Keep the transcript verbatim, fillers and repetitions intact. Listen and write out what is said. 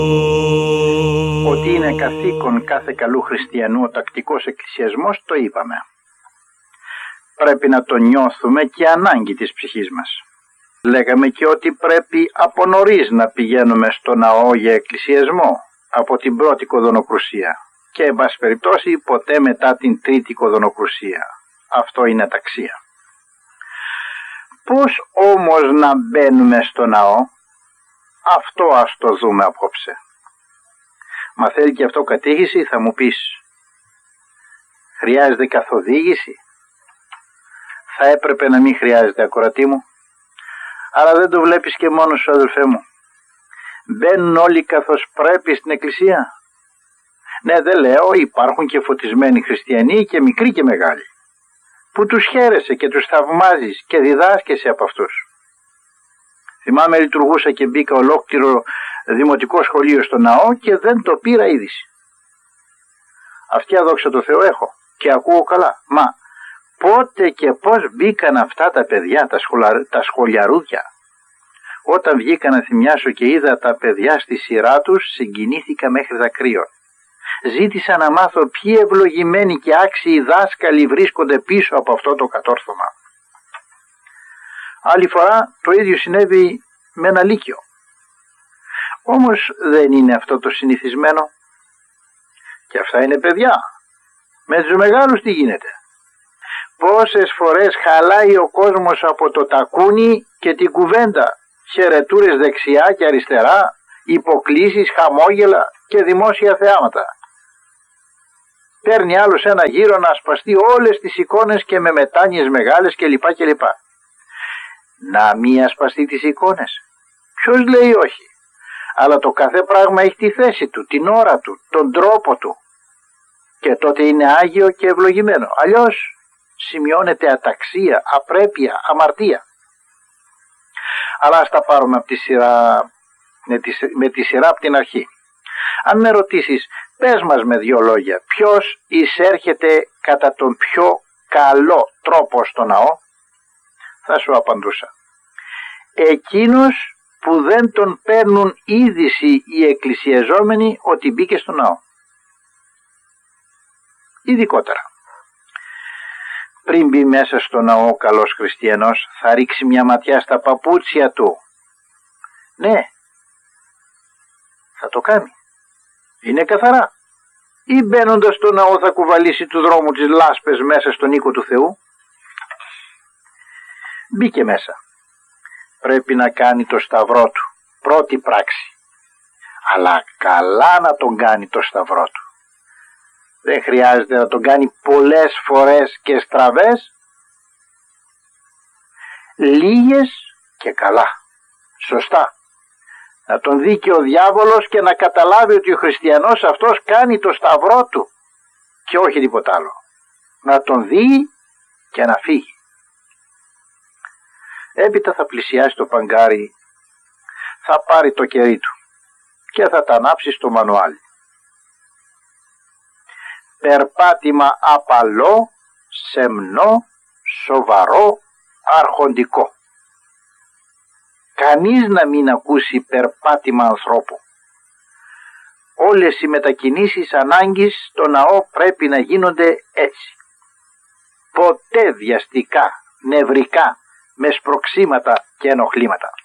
Ότι είναι καθήκον κάθε καλού χριστιανού ο τακτικός εκκλησιασμός, το είπαμε. Πρέπει να το νιώθουμε και ανάγκη της ψυχής μας. Λέγαμε και ότι πρέπει από νωρίς να πηγαίνουμε στο ναό για εκκλησιασμό, από την πρώτη κοδωνοκρουσία, και εν πάση περιπτώσει ποτέ μετά την τρίτη κοδωνοκρουσία. Αυτό είναι αταξία. Πώς όμως να μπαίνουμε στο ναό? Αυτό ας το δούμε απόψε. Μα θέλει και αυτό κατήγηση, θα μου πεις. Χρειάζεται καθοδήγηση? Θα έπρεπε να μην χρειάζεται, ακορατή μου. Άρα δεν το βλέπεις και μόνος σου, αδελφέ μου? Μπαίνουν όλοι καθώς πρέπει στην εκκλησία. Ναι, δεν λέω, υπάρχουν και φωτισμένοι χριστιανοί, και μικροί και μεγάλοι, που τους χαίρεσαι και τους θαυμάζεις και διδάσκεσαι από αυτούς. Θυμάμαι, λειτουργούσα και μπήκα ολόκληρο δημοτικό σχολείο στο ναό και δεν το πήρα είδηση. Αυτιά, δόξα τω Θεώ, έχω και ακούω καλά. Μα πότε και πώς μπήκαν αυτά τα παιδιά, τα, σχολα... τα σχολιαρούδια? Όταν βγήκα να θυμιάσω και είδα τα παιδιά στη σειρά τους, συγκινήθηκα μέχρι δακρύων. Ζήτησα να μάθω ποιοι ευλογημένοι και άξιοι δάσκαλοι βρίσκονται πίσω από αυτό το κατόρθωμα. Άλλη φορά το ίδιο συνέβη με ένα λύκειο. Όμως δεν είναι αυτό το συνηθισμένο. Και αυτά είναι παιδιά. Με τους μεγάλους τι γίνεται? Πόσες φορές χαλάει ο κόσμος από το τακούνι και την κουβέντα, χαιρετούρες δεξιά και αριστερά, υποκλίσεις, χαμόγελα και δημόσια θεάματα. Παίρνει άλλος ένα γύρο να ασπαστεί όλες τις εικόνες και με μετάνοιες μεγάλες κλπ. κλπ. Να μη ασπαστεί τις εικόνες? Ποιος λέει όχι? Αλλά το κάθε πράγμα έχει τη θέση του, την ώρα του, τον τρόπο του. Και τότε είναι άγιο και ευλογημένο. Αλλιώς σημειώνεται αταξία, απρέπεια, αμαρτία. Αλλά ας τα πάρουμε από τη σειρά, με, τη, με τη σειρά από την αρχή. Αν με ρωτήσεις, πες μας με δύο λόγια, ποιος εισέρχεται κατά τον πιο καλό τρόπο στο ναό? Θα σου απαντούσα. Εκείνος που δεν τον παίρνουν είδηση οι εκκλησιαζόμενοι ότι μπήκε στο ναό. Ειδικότερα, πριν μπει μέσα στο ναό ο καλός χριστιανός, θα ρίξει μια ματιά στα παπούτσια του. Ναι, θα το κάνει. Είναι καθαρά. Ή μπαίνοντας στο ναό θα κουβαλήσει του δρόμου τις λάσπες μέσα στον οίκο του Θεού? Μπήκε μέσα. Πρέπει να κάνει το σταυρό του. Πρώτη πράξη. Αλλά καλά να τον κάνει το σταυρό του. Δεν χρειάζεται να τον κάνει πολλές φορές και στραβές. Λίγες και καλά. Σωστά. Να τον δει και ο διάβολος και να καταλάβει ότι ο χριστιανός αυτός κάνει το σταυρό του και όχι τίποτα άλλο. Να τον δει και να φύγει. Έπειτα θα πλησιάσει το παγκάρι, θα πάρει το κερί του και θα τα ανάψει στο μανουάλι. Περπάτημα απαλό, σεμνό, σοβαρό, αρχοντικό. Κανείς να μην ακούσει περπάτημα ανθρώπου. Όλες οι μετακινήσεις ανάγκης στο ναό πρέπει να γίνονται έτσι. Ποτέ βιαστικά, νευρικά, με σπροξήματα και ενοχλήματα.